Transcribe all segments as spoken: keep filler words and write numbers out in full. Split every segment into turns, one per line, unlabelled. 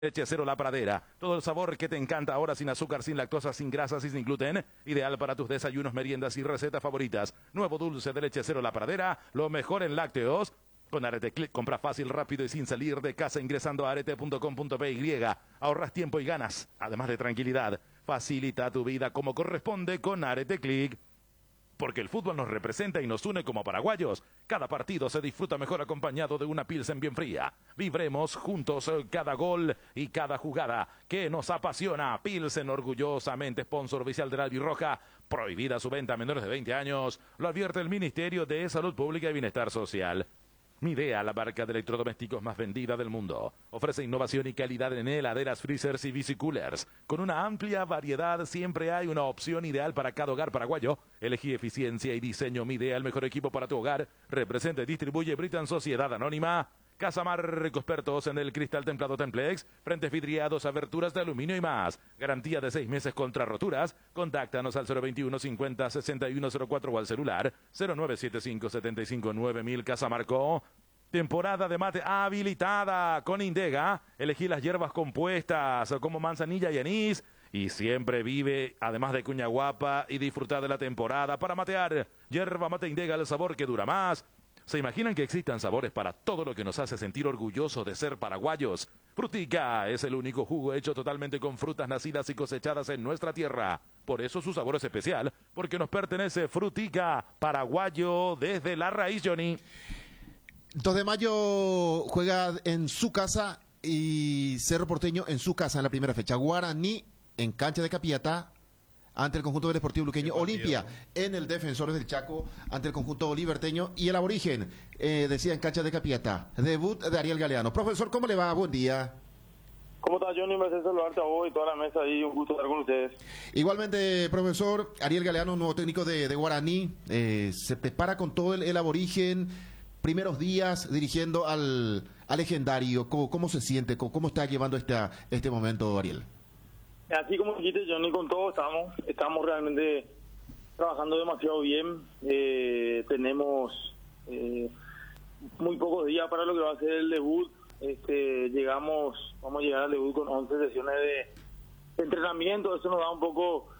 Leche Cero La Pradera, todo el sabor que te encanta ahora sin azúcar, sin lactosa, sin grasas y sin gluten. Ideal para tus desayunos, meriendas y recetas favoritas. Nuevo dulce de Leche Cero La Pradera, lo mejor en lácteos. Con Arete Click, compra fácil, rápido y sin salir de casa ingresando a arete punto com punto pe y. Ahorras tiempo y ganas, además de tranquilidad. Facilita tu vida como corresponde con Arete Click. Porque el fútbol nos representa y nos une como paraguayos. Cada partido se disfruta mejor acompañado de una Pilsen bien fría. Vibremos juntos cada gol y cada jugada que nos apasiona. Pilsen, orgullosamente sponsor oficial de la Albirroja. Prohibida su venta a menores de veinte años. Lo advierte el Ministerio de Salud Pública y Bienestar Social. Midea, la marca de electrodomésticos más vendida del mundo. Ofrece innovación y calidad en heladeras, freezers y bicicoolers. Con una amplia variedad, siempre hay una opción ideal para cada hogar paraguayo. Elegí eficiencia y diseño. Midea, el mejor equipo para tu hogar. Representa y distribuye Britan Sociedad Anónima. Casamarco, expertos en el cristal templado Templex, frentes vidriados, aberturas de aluminio y más. Garantía de seis meses contra roturas. Contáctanos al cero veintiuno, cincuenta, sesenta y uno cero cuatro o al celular cero nueve siete cinco, setenta y cinco nueve mil. Casamarco. Temporada de mate habilitada con Indega. Elegí las hierbas compuestas como manzanilla y anís. Y siempre vive, además de cuña guapa, y disfrutar de la temporada para matear. Hierba mate Indega, el sabor que dura más. ¿Se imaginan que existan sabores para todo lo que nos hace sentir orgullosos de ser paraguayos? Frutica es el único jugo hecho totalmente con frutas nacidas y cosechadas en nuestra tierra. Por eso su sabor es especial, porque nos pertenece Frutica, paraguayo desde la raíz, Johnny.
dos de mayo juega en su casa y Cerro Porteño en su casa en la primera fecha. Guaraní en cancha de Capiatá ante el conjunto del Deportivo Luqueño. Olimpia en el Defensores del Chaco ante el conjunto liberteño. Y el Aborigen, eh, decía, en cancha de Capiatá. Debut de Ariel Galeano. Profesor, ¿cómo le va? Buen día.
¿Cómo estás, Johnny? Me hace saludarte a vos y toda la mesa ahí. Un gusto estar con ustedes.
Igualmente, profesor, Ariel Galeano, nuevo técnico de, de Guaraní. Eh, se prepara con todo el, el Aborigen. Primeros días dirigiendo al, al legendario. ¿Cómo, cómo se siente? ¿Cómo, cómo está llevando esta, este momento, Ariel?
Así como dijiste, Johnny, con todo estamos, estamos realmente trabajando demasiado bien. Eh, tenemos eh, muy pocos días para lo que va a ser el debut. Este, llegamos, vamos a llegar al debut con once sesiones de, de entrenamiento. Eso nos da un poco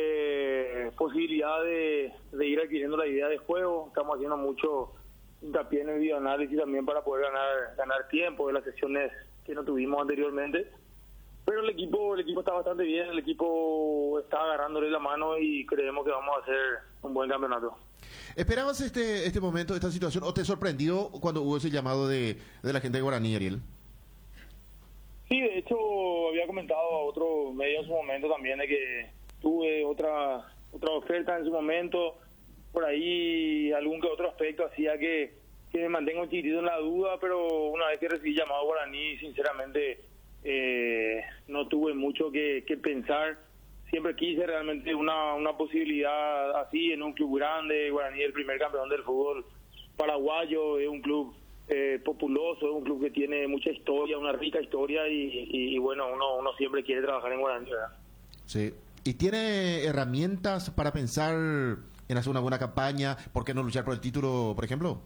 eh, posibilidad de, de ir adquiriendo la idea de juego. Estamos haciendo mucho hincapié en el videoanálisis también para poder ganar ganar tiempo de las sesiones que no tuvimos anteriormente. Pero el equipo el equipo está bastante bien, el equipo está agarrándole la mano y creemos que vamos a hacer un buen campeonato.
¿Esperabas este este momento, esta situación, o te sorprendió cuando hubo ese llamado de, de la gente de Guaraní, Ariel?
Sí, de hecho había comentado a otro medio en su momento también de que tuve otra otra oferta en su momento, por ahí algún que otro aspecto hacía que, que me mantenga un chiquitito en la duda, pero una vez que recibí llamado a Guaraní, sinceramente eh, no tuve mucho que, que pensar. Siempre quise realmente una, una posibilidad así en un club grande. Guaraní es el primer campeón del fútbol paraguayo, es un club eh, populoso, es un club que tiene mucha historia, una rica historia y, y, y bueno, uno, uno siempre quiere trabajar en Guaraní, ¿verdad?
Sí, y tiene herramientas para pensar en hacer una buena campaña. ¿Por qué no luchar por el título, por ejemplo?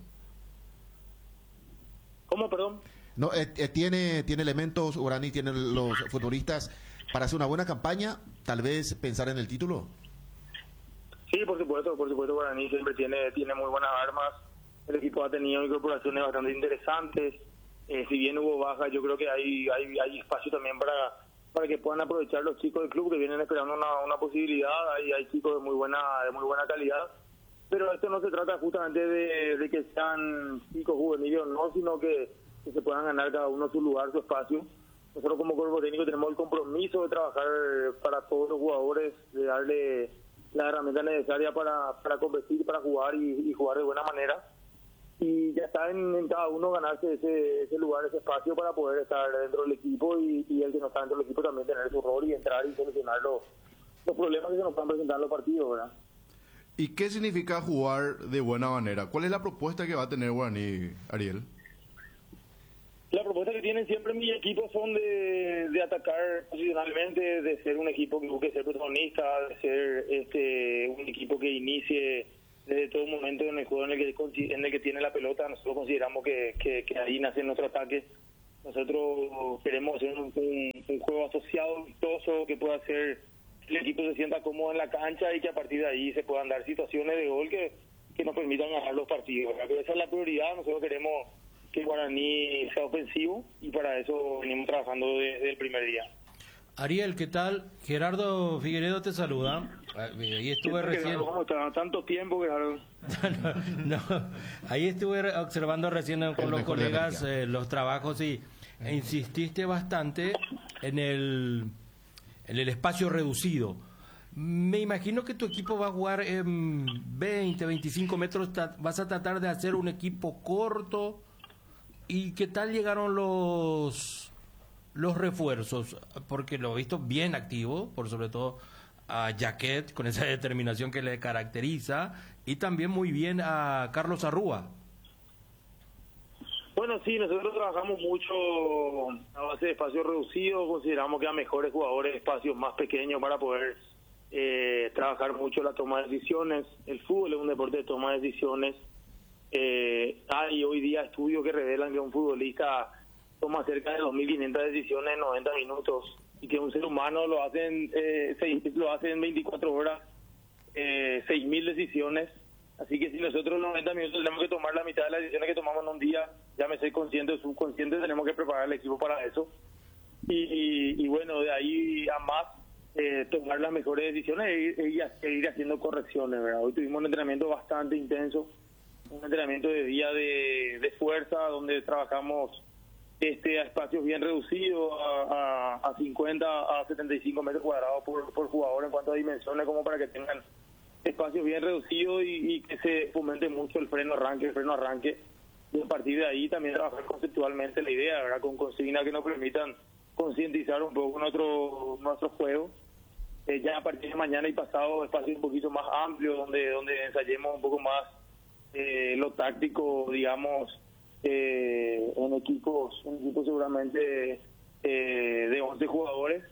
¿Cómo, perdón?
No, eh, eh, tiene tiene elementos, Guaraní tiene los futbolistas para hacer una buena campaña, tal vez pensar en el título.
Sí, por supuesto, por supuesto, Guaraní siempre tiene tiene muy buenas armas. El equipo ha tenido incorporaciones bastante interesantes. Eh, si bien hubo bajas, yo creo que hay hay, hay espacio también para para que puedan aprovechar los chicos del club que vienen esperando una, una posibilidad. Hay, hay chicos de muy buena de muy buena calidad, pero esto no se trata justamente de, de que sean chicos juveniles, no, sino que, que se puedan ganar cada uno su lugar, su espacio. Nosotros como cuerpo técnico tenemos el compromiso de trabajar para todos los jugadores, de darle la herramienta necesaria para, para competir, para jugar y, y jugar de buena manera. Y ya está en, en cada uno ganarse ese, ese lugar, ese espacio para poder estar dentro del equipo y, y el que no está dentro del equipo también tener su rol y entrar y solucionar los, los problemas que se nos van presentando en los partidos, ¿verdad?
¿Y qué significa jugar de buena manera? ¿Cuál es la propuesta que va a tener Guaraní, Ariel?
La propuesta que tienen siempre mis equipos son de, de atacar posicionalmente, de ser un equipo que busque ser protagonista, de ser este un equipo que inicie desde todo momento en el juego en el que en el que tiene la pelota. Nosotros consideramos que, que, que ahí nace nuestro ataque. Nosotros queremos hacer un, un, un juego asociado, vistoso, que pueda hacer el equipo se sienta cómodo en la cancha y que a partir de ahí se puedan dar situaciones de gol que, que nos permitan ganar los partidos. Pero esa es la prioridad. Nosotros queremos que Guaraní sea ofensivo y para eso venimos trabajando desde el primer día.
Ariel, ¿qué tal? Gerardo Figueredo te saluda. Ahí estuve recién.
¿Cómo está? Tanto tiempo, Gerardo.
no, no, ahí estuve observando recién con
El
los
mejor de
colegas
América.
eh, los trabajos y e insististe bastante en el en el espacio reducido. Me imagino que tu equipo va a jugar en veinte, veinticinco metros. Vas a tratar de hacer un equipo corto. ¿Y qué tal llegaron los los refuerzos? Porque lo he visto bien activo, por sobre todo a Jaquet, con esa determinación que le caracteriza, y también muy bien a Carlos Arrúa.
Bueno, sí, nosotros trabajamos mucho a base de espacios reducidos, consideramos que a mejores jugadores espacios más pequeños para poder eh, trabajar mucho la toma de decisiones. El fútbol es un deporte de toma de decisiones. Eh, hay hoy día estudios que revelan que un futbolista toma cerca de dos mil quinientas decisiones en noventa minutos y que un ser humano lo hace en, eh, seis, lo hace en veinticuatro horas, eh, seis mil decisiones. Así que si nosotros en noventa minutos tenemos que tomar la mitad de las decisiones que tomamos en un día, ya me soy consciente o subconsciente, tenemos que preparar el equipo para eso. Y, y, y bueno, de ahí a más, eh, tomar las mejores decisiones e ir, e ir, e ir haciendo correcciones, ¿verdad? Hoy tuvimos un entrenamiento bastante intenso, un entrenamiento de día de, de fuerza, donde trabajamos este a espacios bien reducidos, a, a, a cincuenta a setenta y cinco metros cuadrados por, por jugador en cuanto a dimensiones, como para que tengan espacios bien reducidos y, y que se fomente mucho el freno arranque, el freno arranque. Y a partir de ahí también trabajar conceptualmente la idea, ¿verdad? Con consignas que nos permitan concientizar un poco nuestro nuestro juego. Eh, ya a partir de mañana y pasado espacios un poquito más amplios donde donde ensayemos un poco más eh, lo táctico, digamos, eh, en equipos, en equipos seguramente eh, de once jugadores,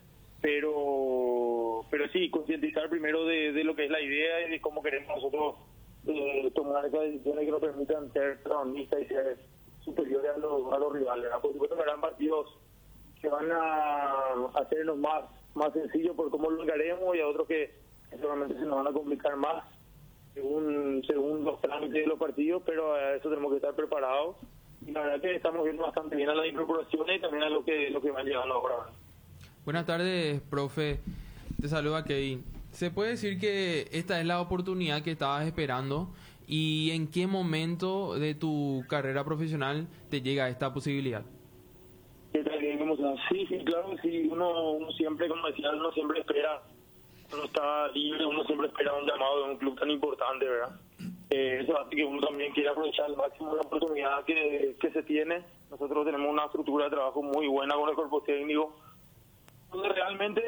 pero pero sí, concientizar primero de, de lo que es la idea y de cómo queremos nosotros eh, tomar esas decisiones que nos permitan ser protagonistas y ser superiores a los, a los rivales, ¿verdad? Por supuesto que habrán partidos que van a hacernos más, más sencillo por cómo lo haremos y a otros que seguramente se nos van a complicar más según, según los trámites de los partidos, pero a eso tenemos que estar preparados. Y la verdad que estamos viendo bastante bien a las incorporaciones y también a lo que, lo que van llegando ahora.
Buenas tardes, profe. Te saluda Kevin. ¿Se puede decir que esta es la oportunidad que estabas esperando? ¿Y en qué momento de tu carrera profesional te llega esta posibilidad?
¿Qué tal? ¿Cómo estás? Sí, sí, claro, sí. Uno, uno siempre, como decía, uno siempre espera, uno está libre, uno siempre espera un llamado de un club tan importante, ¿verdad? Eh, eso hace que uno también quiera aprovechar al máximo la oportunidad que, que se tiene. Nosotros tenemos una estructura de trabajo muy buena con el cuerpo técnico, donde realmente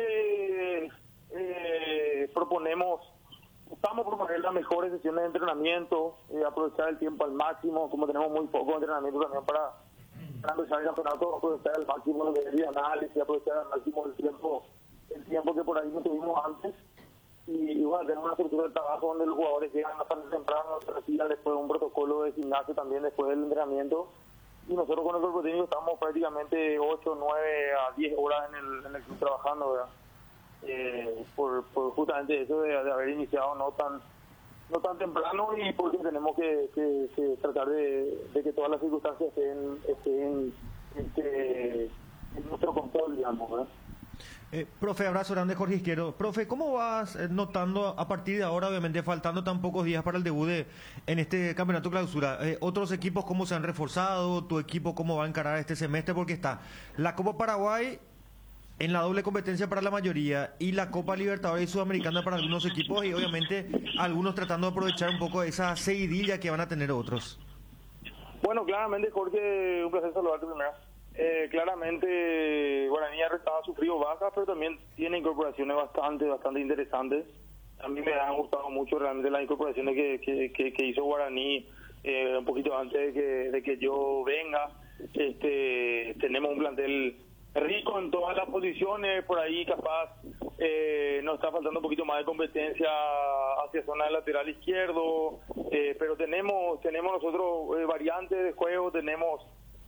eh, proponemos, estamos proponer las mejores sesiones de entrenamiento, eh, aprovechar el tiempo al máximo, como tenemos muy poco entrenamiento también para, para empezar el campeonato, aprovechar al máximo lo que es el análisis, aprovechar al máximo el tiempo, el tiempo que por ahí no tuvimos antes. Y, y bueno, tenemos una estructura de trabajo donde los jugadores llegan bastante temprano, se retiran después de un protocolo de gimnasio también después del entrenamiento. Y nosotros con el cuerpo técnico estamos prácticamente ocho, nueve a diez horas en el, en el club trabajando, ¿verdad? Eh, por, por justamente eso de, de haber iniciado no tan no tan temprano y porque tenemos que, que, que tratar de, de que todas las circunstancias estén, estén este, en nuestro control, digamos, ¿verdad?
Eh, profe, abrazo grande, Jorge Izquierdo. Profe, ¿cómo vas eh, notando a partir de ahora, obviamente faltando tan pocos días para el debut de, en este campeonato clausura? Eh, ¿Otros equipos cómo se han reforzado? ¿Tu equipo cómo va a encarar este semestre? Porque está la Copa Paraguay en la doble competencia para la mayoría y la Copa Libertadores y Sudamericana para algunos equipos y obviamente algunos tratando de aprovechar un poco esa seguidilla que van a tener otros.
Bueno, claramente, Jorge, un placer saludarte primero. Eh, claramente Guaraní ha sufrido bajas, pero también tiene incorporaciones bastante bastante interesantes. A mí me han gustado mucho realmente las incorporaciones que, que, que, que hizo Guaraní eh, un poquito antes de que, de que yo venga. Este, tenemos un plantel rico en todas las posiciones, por ahí capaz eh, nos está faltando un poquito más de competencia hacia zona de lateral izquierdo, eh, pero tenemos tenemos nosotros eh, variantes de juego, tenemos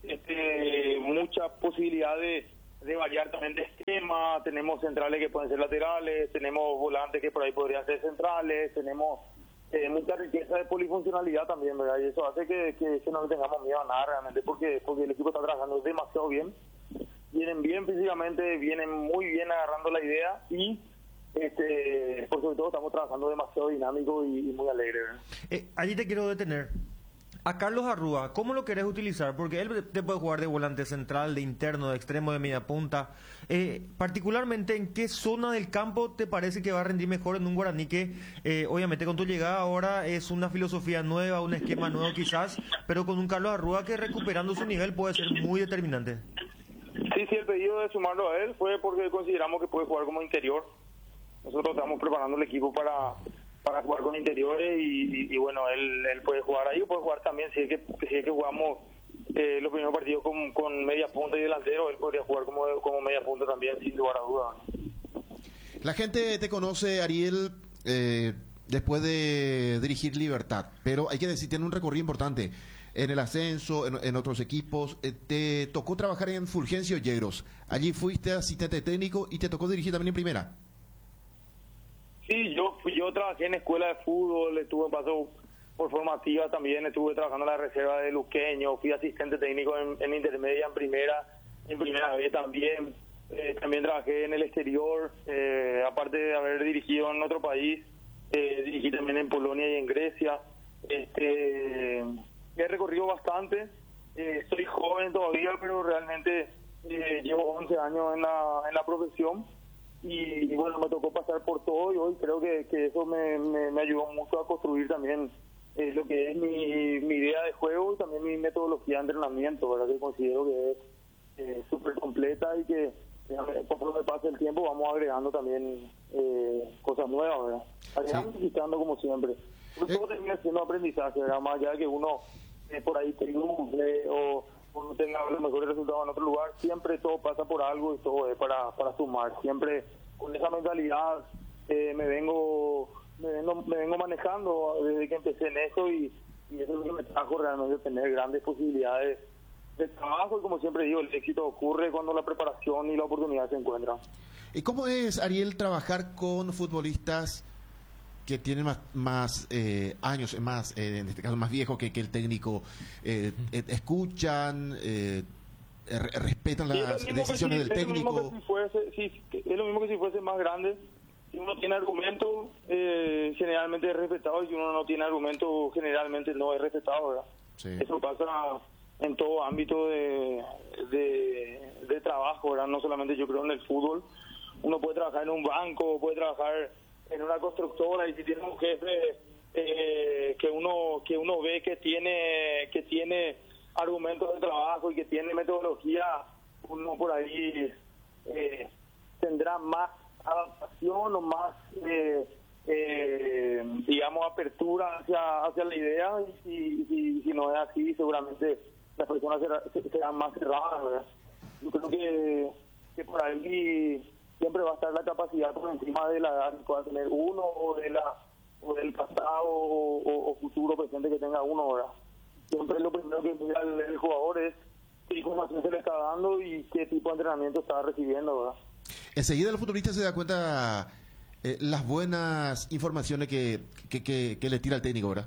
este, mucha posibilidad de, de variar también de esquema. Tenemos centrales que pueden ser laterales, tenemos volantes que por ahí podrían ser centrales, tenemos eh, mucha riqueza de polifuncionalidad también, ¿verdad? Y eso hace que, que, que no le tengamos miedo a nada realmente, porque, porque el equipo está trabajando demasiado bien. Vienen bien físicamente, vienen muy bien agarrando la idea y este, por sobre todo estamos trabajando demasiado dinámico y, y muy alegre, ¿verdad?
Eh, allí te quiero detener. A Carlos Arrúa, ¿cómo lo querés utilizar? Porque él te puede jugar de volante central, de interno, de extremo, de media punta. Eh, particularmente, ¿en qué zona del campo te parece que va a rendir mejor en un Guaraní que, eh, obviamente, con tu llegada ahora es una filosofía nueva, un esquema nuevo quizás, pero con un Carlos Arrúa que recuperando su nivel puede ser muy determinante?
Sí, sí, el pedido de sumarlo a él fue porque consideramos que puede jugar como interior. Nosotros estamos preparando el equipo para... para jugar con interiores y, y, y bueno, él, él puede jugar ahí, puede jugar también si es que, si es que jugamos eh, los primeros partidos con, con media punta y delantero, él podría jugar como, como media punta también, sin lugar a dudas.
La gente te conoce, Ariel, eh, después de dirigir Libertad, pero hay que decir, tiene un recorrido importante en el ascenso, en, en otros equipos. Eh, te tocó trabajar en Fulgencio Yegros, allí fuiste asistente técnico y te tocó dirigir también en primera.
Sí, yo fui, yo trabajé en escuela de fútbol, estuve en paso por formativa también, estuve trabajando en la reserva de Luqueño, fui asistente técnico en, en intermedia, en primera, en primera vez también, eh, también trabajé en el exterior, eh, aparte de haber dirigido en otro país, eh, dirigí también en Polonia y en Grecia, este, he recorrido bastante, eh, soy joven todavía, pero realmente eh, llevo once años en la, en la profesión. Y, y bueno, me tocó pasar por todo y hoy creo que, que eso me, me, me ayudó mucho a construir también eh, lo que es mi, mi idea de juego y también mi metodología de entrenamiento, ¿verdad? Que considero que es eh, súper completa y que conforme pase el tiempo vamos agregando también eh, cosas nuevas, ¿verdad? Agregando y quitando como siempre. Pero todo termina siendo aprendizaje, ¿verdad? Más allá de que uno eh, por ahí triunfe o uno tenga los mejores resultados en otro lugar, siempre todo pasa por algo y todo es para, para sumar. Siempre con esa mentalidad eh, me vengo me vengo me vengo manejando desde que empecé en eso y, y eso es lo que me trajo realmente tener grandes posibilidades de trabajo y como siempre digo, el éxito ocurre cuando la preparación y la oportunidad se encuentran.
¿Y cómo es, Ariel, trabajar con futbolistas que tienen más, más eh, años, más eh, en este caso más viejos que, que el técnico, eh, eh, escuchan, eh, re- respetan las
Sí,
decisiones
si,
del técnico?
Es lo, mismo que si fuese, sí, es lo mismo que si fuese más grande. Si uno tiene argumento, eh, generalmente es respetado, y si uno no tiene argumento, generalmente no es respetado, ¿verdad?
Sí.
Eso pasa en todo ámbito de, de, de trabajo, ¿verdad? No solamente yo creo en el fútbol. Uno puede trabajar en un banco, puede trabajar en una constructora, y si tiene un jefe eh, que uno que uno ve que tiene que tiene argumentos de trabajo y que tiene metodología, uno por ahí eh, tendrá más adaptación o más eh, eh, digamos apertura hacia hacia la idea, y si, si, si no es así seguramente las personas serán, serán más cerradas, ¿verdad? Yo creo que, que por ahí siempre va a estar la capacidad por encima de la edad que pueda tener uno o de la o del pasado o, o, o futuro presente que tenga uno, ¿verdad? Siempre lo primero que mira el, el jugador es qué información se le está dando y qué tipo de entrenamiento está recibiendo, ¿verdad?
Enseguida el futbolista se da cuenta eh, las buenas informaciones que, que, que, que le tira el técnico, ¿verdad?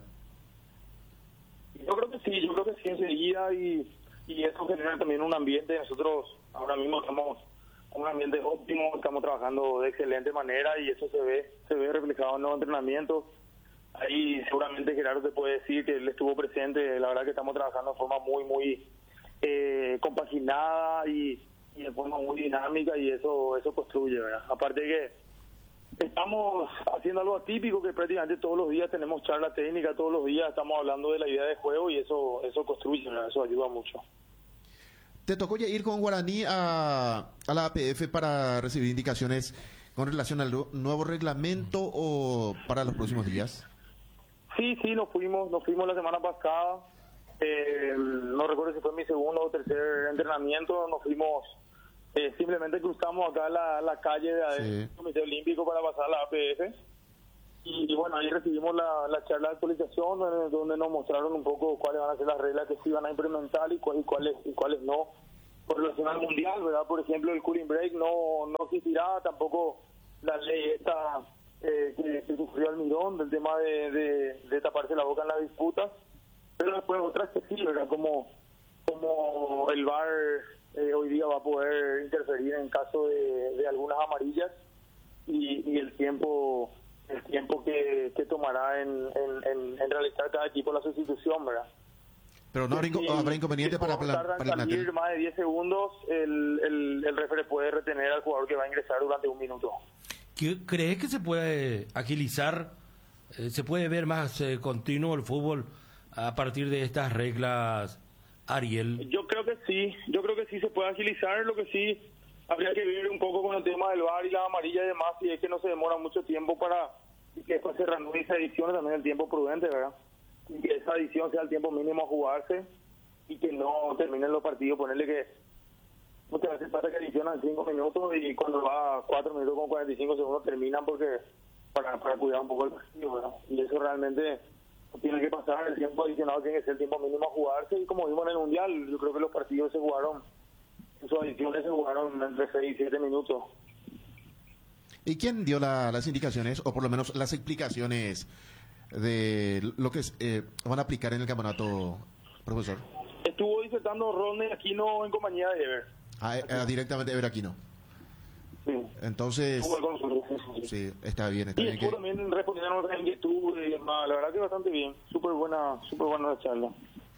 Yo creo que sí, yo creo que sí enseguida, y, y eso genera también un ambiente. Nosotros ahora mismo estamos en un ambiente óptimo, estamos trabajando de excelente manera y eso se ve se ve reflejado en los entrenamientos. Ahí seguramente Gerardo te puede decir que él estuvo presente. La verdad que estamos trabajando de forma muy, muy eh, compaginada y, y de forma muy dinámica, y eso eso construye, ¿verdad? Aparte de que estamos haciendo algo atípico, que prácticamente todos los días tenemos charla técnica, todos los días estamos hablando de la idea de juego, y eso eso construye, ¿verdad? Eso ayuda mucho.
¿Te tocó ya ir con Guaraní a, a la A P F para recibir indicaciones con relación al nuevo reglamento o para los próximos días?
Sí, sí, nos fuimos, nos fuimos la semana pasada. Eh, no recuerdo si fue mi segundo o tercer entrenamiento. Nos fuimos, eh, simplemente cruzamos acá la, la calle del
Sí.
Comité Olímpico para pasar a la A P F. Y, y bueno, ahí recibimos la, la charla de actualización donde, donde nos mostraron un poco cuáles van a ser las reglas que se iban a implementar y, cu- y cuáles y cuáles no. Por relación al mundial, ¿verdad? Por ejemplo, el cooling break no, no existirá, tampoco la ley esta eh, que, que sufrió Almirón del tema de, de, de taparse la boca en las disputas. Pero después otras que sí, ¿verdad? Como, como el V A R eh, hoy día va a poder interferir en caso de, de algunas amarillas y, y el tiempo el tiempo que, que tomará en, en, en, en realizar cada equipo la sustitución, ¿verdad?
Pero no habrá, inco-
Si-
habrá inconveniente
si
para,
como
para,
tardan
para el
en salir
plantel.
más de diez segundos, el, el, el referee puede retener al jugador que va a ingresar durante un minuto.
¿Qué- ¿Crees que se puede agilizar, eh, se puede ver más eh, continuo el fútbol a partir de estas reglas, Ariel?
Yo creo que sí, yo creo que sí se puede agilizar, lo que sí habría que ver un poco con el tema del V A R y la amarilla y demás, y es que no se demora mucho tiempo para y que después se reanude esa edición, también el tiempo prudente, ¿verdad? Y que esa edición sea el tiempo mínimo a jugarse y que no terminen los partidos, ponerle que muchas veces pasa que adicionan cinco minutos y cuando va cuatro minutos con cuarenta y cinco segundos terminan porque para, para cuidar un poco el partido, ¿verdad? Y eso realmente tiene que pasar, el tiempo adicionado tiene que ser el tiempo mínimo a jugarse y como vimos en el Mundial, yo creo que los partidos se jugaron, en sus adiciones se jugaron entre seis y siete minutos.
¿Y quién dio la- las indicaciones, o por lo menos las explicaciones de lo que es, eh, van a aplicar en el campeonato, profesor?
Estuvo disertando Ronnie Aquino en compañía de Ever.
Ah, eh, ah, directamente Ever Aquino.
Sí.
Entonces,
Estuvo con nosotros, sí, sí, sí.
sí, está bien, está
Y
bien.
estuvo
Que,
también respondiendo a nuestras inquietudes y demás. La verdad que bastante bien. Súper buena, súper buena la charla.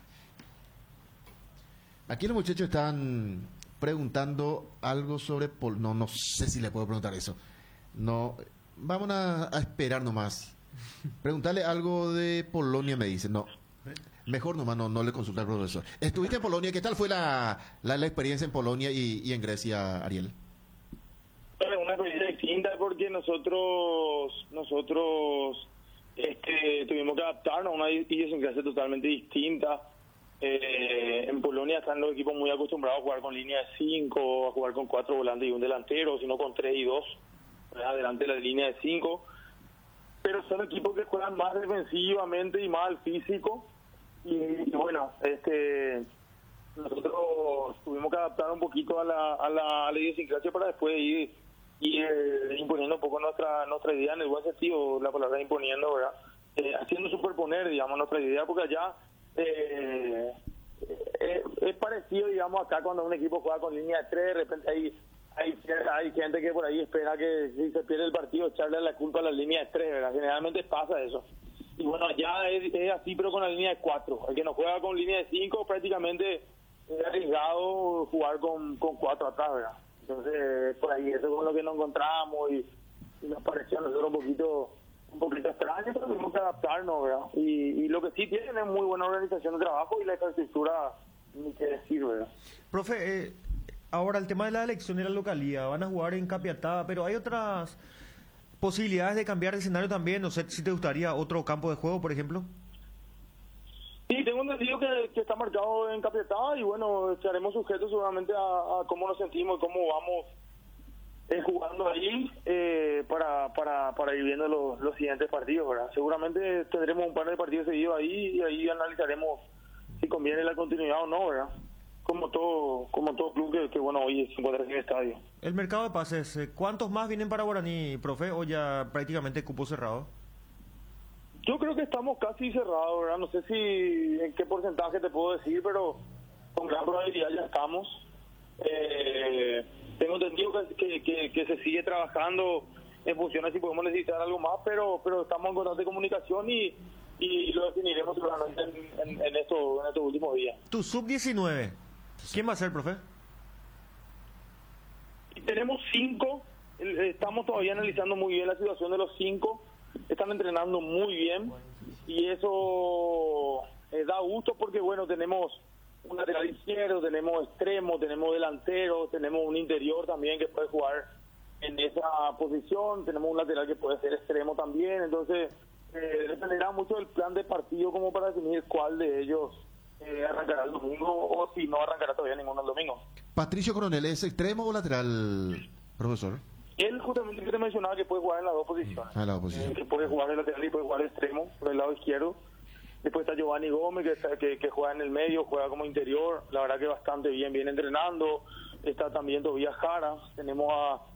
aquí los muchachos están preguntando algo sobre Pol. No, no sé si le puedo preguntar eso. No, vamos a, a esperar nomás. Preguntarle algo de Polonia, me dice. No, mejor nomás no, no le consulta al profesor. ¿Estuviste en Polonia? ¿Qué tal fue la, la, la experiencia en Polonia y, y en Grecia, Ariel?
Bueno, una experiencia distinta porque nosotros nosotros este, tuvimos que adaptarnos a una idiosincrasia totalmente distinta. Eh, en Polonia están los equipos muy acostumbrados a jugar con línea de cinco, a jugar con cuatro volantes y un delantero, sino con tres y dos, ¿verdad? Delante de la línea de cinco. Pero son equipos que juegan más defensivamente y más al físico. Y, y bueno, este nosotros tuvimos que adaptar un poquito a la, a la, a la idiosincrasia para después ir, ir eh, imponiendo un poco nuestra nuestra idea, en el buen sentido, la palabra imponiendo, ¿verdad? Eh, haciendo superponer, digamos, nuestra idea, porque allá eh, eh, es parecido, digamos, acá cuando un equipo juega con línea de tres, de repente hay, hay, hay gente que por ahí espera que si se pierde el partido echarle la culpa a la línea de tres, ¿verdad? Generalmente pasa eso. Y bueno, allá es, es así, pero con la línea de cuatro. El que no juega con línea de cinco prácticamente es arriesgado jugar con, con cuatro atrás, ¿verdad? Entonces, por ahí, eso es con lo que nos encontramos y, y nos pareció a nosotros un poquito un poquito extraño, pero tuvimos que adaptarnos, ¿verdad? Y, y lo que sí tienen es muy buena organización de trabajo y la infraestructura, ni qué decir, ¿verdad?
Profe, eh, ahora el tema de la elección de la localía, van a jugar en Capiatá, pero hay otras posibilidades de cambiar de escenario también. No sé si te gustaría otro campo de juego, por ejemplo.
Sí, tengo entendido que, que está marcado en Capiatá y bueno, estaremos sujetos seguramente a, a cómo nos sentimos y cómo vamos eh, jugando ahí eh, para, para, para ir viendo los, los siguientes partidos, ¿verdad? Seguramente tendremos un par de partidos seguidos ahí y ahí analizaremos si conviene la continuidad o no, ¿verdad? Como todo como todo club que, que bueno, hoy se encuentra en el estadio.
El mercado de pases, eh, ¿cuántos más vienen para Guaraní, profe, o ya prácticamente cupo cerrado?
Yo creo que estamos casi cerrados, ¿verdad? No sé si en qué porcentaje te puedo decir, pero con gran probabilidad ya estamos. Eh, tengo entendido que, que, que, que se sigue trabajando en función de si podemos necesitar algo más, pero pero estamos en constante comunicación y, y lo definiremos seguramente en, en, en, esto, en estos últimos días.
Tu sub diecinueve, ¿quién va a ser, profe?
Y tenemos cinco, eh, estamos todavía analizando muy bien la situación de los cinco, están entrenando muy bien y eso eh, da gusto porque bueno, tenemos un lateral izquierdo, tenemos extremo, tenemos delantero, tenemos un interior también que puede jugar en esa posición, tenemos un lateral que puede ser extremo también, entonces eh, dependerá mucho del plan de partido como para definir cuál de ellos eh, arrancará el domingo o si no arrancará todavía ninguno el domingo.
Patricio Coronel, ¿es extremo o lateral, profesor?
Él justamente que te mencionaba que puede jugar en las dos posiciones.
A la oposición.
Eh, que puede jugar de lateral y puede jugar de extremo por el lado izquierdo. Después está Giovanni Gómez que, está- que, que juega en el medio, juega como interior. La verdad que bastante bien, viene entrenando. Está también Tobías Jara. Tenemos a